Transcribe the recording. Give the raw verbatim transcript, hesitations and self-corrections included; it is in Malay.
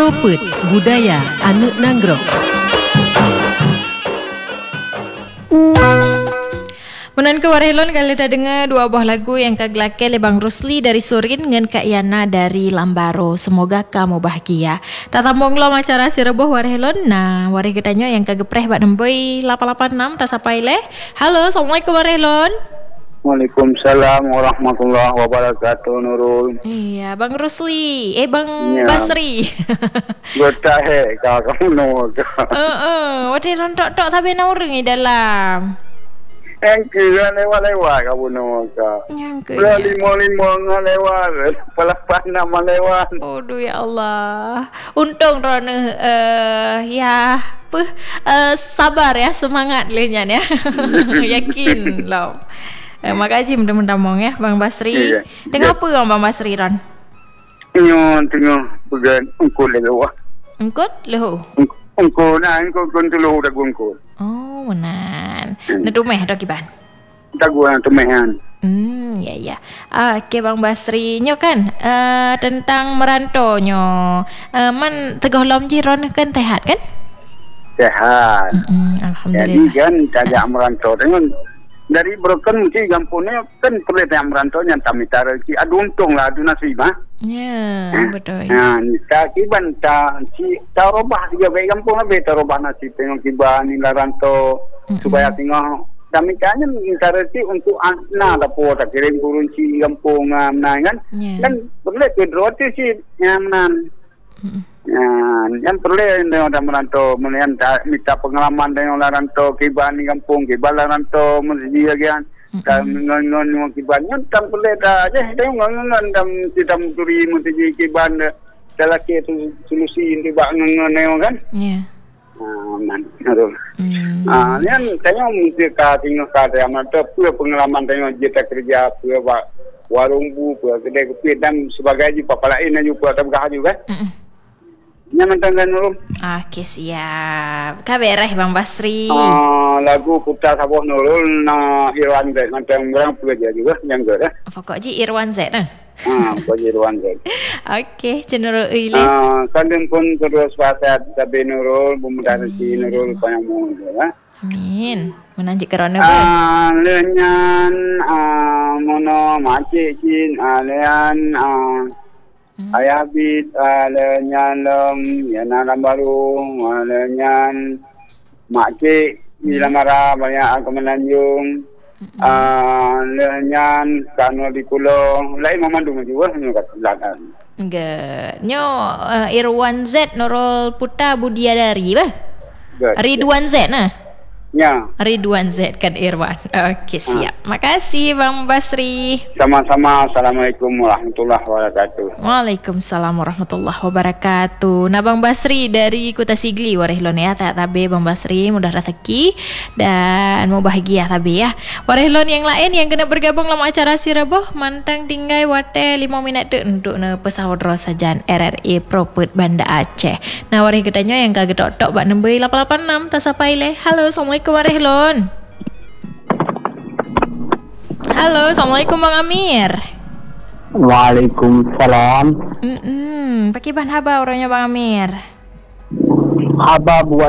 Propet Budaya Anak Nanggro. Menan ke Warhelon kali kita dengar dua buah lagu yang kagelakai oleh Bang Rusli dari Surin dengan Kak Yana dari Lambaro. Semoga kamu bahagia. Tak tambung lo acara si rebuh Warhelon. Nah, wari ketanya yang kagepreh bak nemboi lapan lapan enam tak sampai leh. Halo, Assalamualaikum Warhelon. Waalaikumsalam warahmatullahi wabarakatuh Nurul. Iya, Bang Rusli. Eh, Bang ya. Basri. Gota he ka kamu no ka. Eh, eh, wadi rontok-tok tapi naurung di dalam. Yang kira lewat-lewat kamu no ka. Yang Belah kira. lima-lima lewat. Pelapan nama lewat. Aduh ya Allah. Untung Ron uh, ya apa uh, sabar ya, semangat lenyan ya. Yakin loh. Eh, makasih mudah-mudahan ya Bang Basri. Iya. Dengan Iya. apa orang Bang Basri Ron? Tengok tengok pegan ungkul lewat. Engkut lehu. Ungkul nah ungkul kun telu dah ungkul. Oh, menan. Hmm. Nedumeh dak kiban. Tagu yang temehan. Hmm, ya ya. Ah, okey Bang Basri nyo kan uh, tentang merantau nyo. Uh, man tegah lom ji Ron kan tehat kan? Sehat. Mm-mm, Jadi alhamdulillah. kan tajak merantau dengan dari broken mesti gampungnya kan perlu yang merantau yang tamitara ki adu untung lah adu nasib ah. Ya, betul. Ha ni tak kiban tak si tarobah dia baik kampung lebih tarobah nasib tengok kiban ni rantau Mm-mm. supaya tengok tamitanya intara si untuk anak dapo tak kirim turun si kampung nah kan. Ya. Dan perlu kedua tu si yang nan. Mm-mm. Ya, yang perlu dengan orang merantau, melihat minta pengalaman dengan orang rantau, kiban di kampung, kiban orang rantau, mesti kan, dan ngon-ngon kiban, yang tak perlu dah, je, tengok ngon-ngon dalam kita mencuri, mesti kiban, dalam itu solusi untuk bak ngon-ngon kan, Ya. ah, man, betul. Hmm. Ah, yang tengok mesti kah tengok kah yang merantau, pula pengalaman tengok kita kerja, pula bak warung bu, pula kedai kopi dan sebagainya, apa lain juga tak berkah juga. Mm-mm. Yang mentangkan Nurul. Okey, siap. Kabareh Bang Basri. Ah, lagu Putra Sabuh Nurul na Irwan Z macam orang pelajar juga yang ada. Pokok ji Irwan Z nah. Ah, pelajar Irwan Z. Okey, cenderung ile. Ah, kalian pun terus sehat tabe Nurul, pemuda rezeki Nurul panjang ya. Amin. Menanjik kerana apa? Ah, lenyan ah mono macik cin alean ah Hmm. ayah bit alenyan lem yana baru alenyan macik di lamara banyak kemenanjung. Ah, lenyan kanu di pulau lain memandu juga hanya kat belakang. Enggak. Nyo uh, Irwan Z Nurul Putra Budiadari bah. Ridwan Z nah. Ya, Ridwan Z kan Irwan. Okey, siap. Makasih Bang Basri. sama-sama. Assalamualaikum warahmatullahi wabarakatuh. Waalaikumsalam warahmatullahi wabarakatuh. Nah Bang Basri dari Kota Sigli Warehlon ya. Tak tabe Bang Basri mudah rezeki dan mau bahagia tabe ya. Warehlon yang lain yang kena bergabung dalam acara si reboh mantang tinggai wate lima minit tu untuk ne pesawat sajan R R A Propet Banda Aceh. Nah wareh ketanya yang kagak tok-tok bak nembei lapan lapan enam tak sampai le. Halo, Assalamualaikum Warehlon. Halo, Assalamualaikum Bang Amir. Waalaikumsalam. Hmm, pakai bahan haba orangnya Bang Amir. Haba buat